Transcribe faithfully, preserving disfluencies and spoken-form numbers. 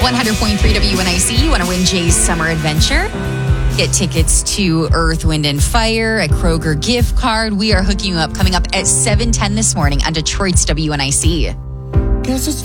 one hundred point three W N I C. You want to win Jay's summer adventure? Get tickets to Earth, Wind, and Fire, a Kroger gift card. We are hooking you up coming up at seven ten this morning on Detroit's W N I C. Guess it's